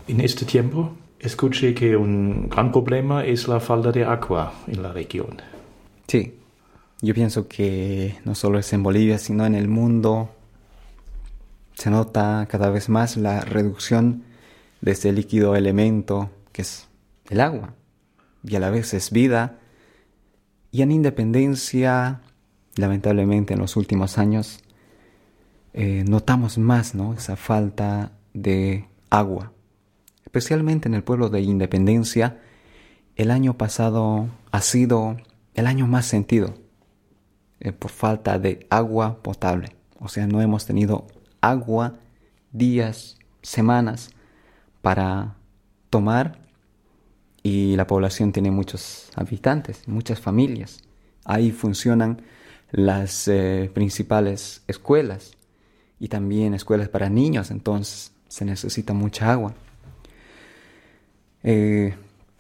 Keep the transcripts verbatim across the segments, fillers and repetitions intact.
En este tiempo escuché que un gran problema es la falta de agua en la región. Sí, yo pienso que no solo es en Bolivia, sino en el mundo se nota cada vez más la reducción de este líquido elemento que es el agua, y a la vez es vida. Y en Independencia, lamentablemente en los últimos años, eh, notamos más, ¿no?, esa falta de agua. Especialmente en el pueblo de Independencia, el año pasado ha sido el año más sentido eh, por falta de agua potable. O sea, no hemos tenido agua días, semanas para tomar, y la población tiene muchos habitantes, muchas familias. Ahí funcionan las eh, principales escuelas y también escuelas para niños, entonces se necesita mucha agua. Eh,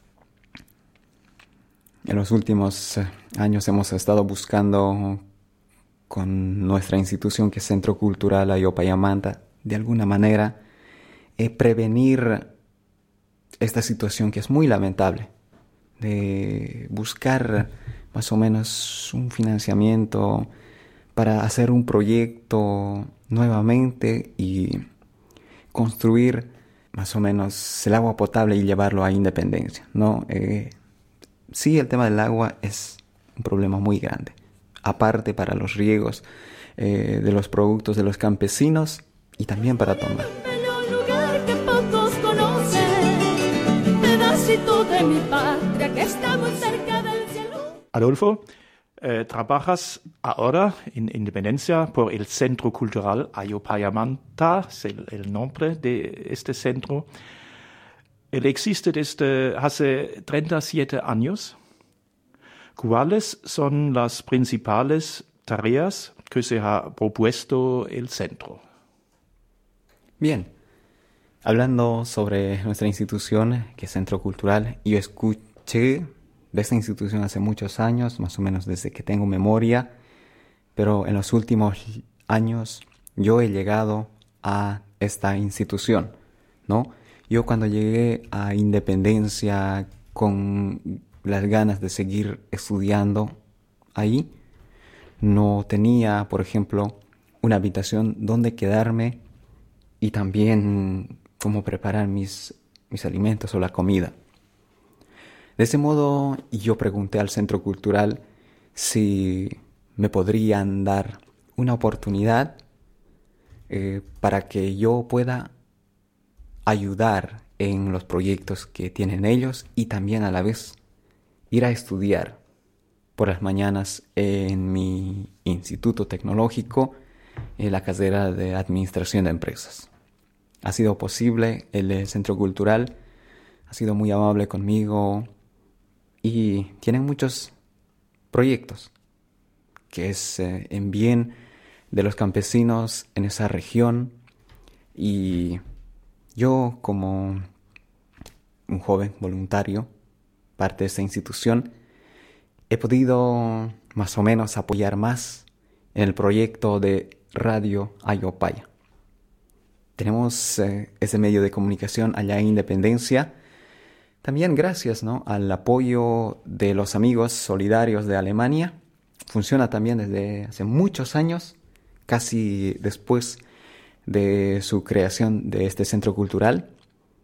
en los últimos años hemos estado buscando con nuestra institución, que es Centro Cultural Ayopayamanta, de alguna manera eh, prevenir esta situación que es muy lamentable, de buscar más o menos un financiamiento para hacer un proyecto nuevamente y construir más o menos el agua potable y llevarlo a Independencia, ¿no? Eh, sí, el tema del agua es un problema muy grande. Aparte para los riegos eh, de los productos de los campesinos y también para tomar. De mi patria que está muy cerca del cielo. Adolfo, eh, trabajas ahora en Independencia por el Centro Cultural Ayopayamanta, es el, el nombre de este centro. Él existe desde hace treinta y siete años. ¿Cuáles son las principales tareas que se ha propuesto el centro? Bien. Hablando sobre nuestra institución, que es Centro Cultural, yo escuché de esta institución hace muchos años, más o menos desde que tengo memoria, pero en los últimos años yo he llegado a esta institución, ¿no? Yo cuando llegué a Independencia con las ganas de seguir estudiando ahí, no tenía, por ejemplo, una habitación donde quedarme y también cómo preparar mis, mis alimentos o la comida. De ese modo, yo pregunté al Centro Cultural si me podrían dar una oportunidad eh, para que yo pueda ayudar en los proyectos que tienen ellos y también a la vez ir a estudiar por las mañanas en mi instituto tecnológico en la carrera de Administración de Empresas. Ha sido posible, el Centro Cultural ha sido muy amable conmigo y tienen muchos proyectos que es eh, en bien de los campesinos en esa región, y yo como un joven voluntario, parte de esta institución, he podido más o menos apoyar más en el proyecto de Radio Ayopaya. Tenemos eh, ese medio de comunicación allá en Independencia, también gracias, ¿no?, al apoyo de los amigos solidarios de Alemania. Funciona también desde hace muchos años, casi después de su creación de este centro cultural.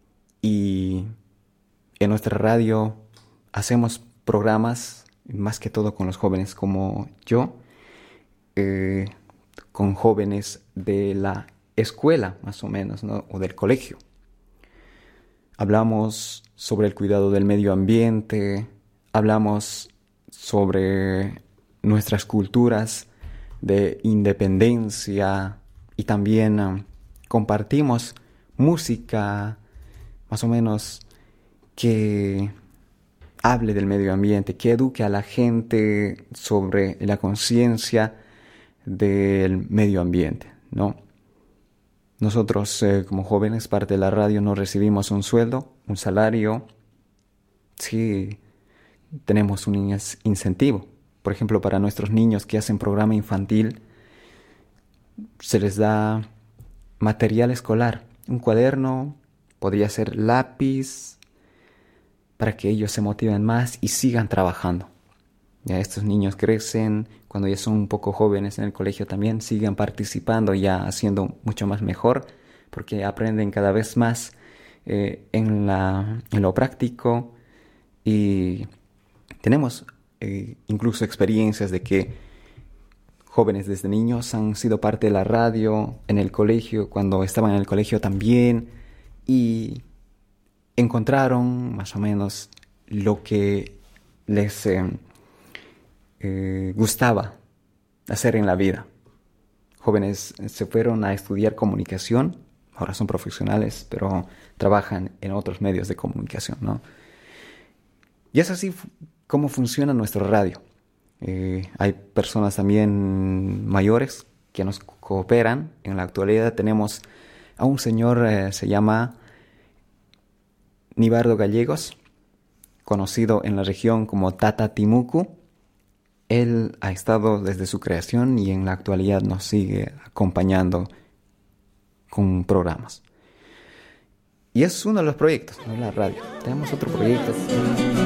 Y en nuestra radio hacemos programas, más que todo con los jóvenes como yo, eh, con jóvenes de la escuela, más o menos, ¿no?, o del colegio. Hablamos sobre el cuidado del medio ambiente, hablamos sobre nuestras culturas de independencia y también um, compartimos música más o menos que hable del medio ambiente, que eduque a la gente sobre la conciencia del medio ambiente, ¿no? Nosotros eh, como jóvenes, parte de la radio, no recibimos un sueldo, un salario. Sí, tenemos un incentivo. Por ejemplo, para nuestros niños que hacen programa infantil, se les da material escolar, un cuaderno podría ser lápiz para que ellos se motiven más y sigan trabajando. Ya estos niños crecen, cuando ya son un poco jóvenes en el colegio también siguen participando, ya haciendo mucho más mejor, porque aprenden cada vez más eh, en, la, en lo práctico. Y tenemos eh, incluso experiencias de que jóvenes desde niños han sido parte de la radio en el colegio, cuando estaban en el colegio también, y encontraron más o menos lo que les eh, eh, gustaba hacer en la vida. Jóvenes se fueron a estudiar comunicación, ahora son profesionales, pero trabajan en otros medios de comunicación, ¿no? Y es así como funciona nuestro radio. Eh, hay personas también mayores que nos cooperan. En la actualidad tenemos a un señor, eh, se llama Nibardo Gallegos, conocido en la región como Tata Timucu. Él ha estado desde su creación y en la actualidad nos sigue acompañando con programas. Y es uno de los proyectos, ¿no? La radio. Tenemos otro proyecto.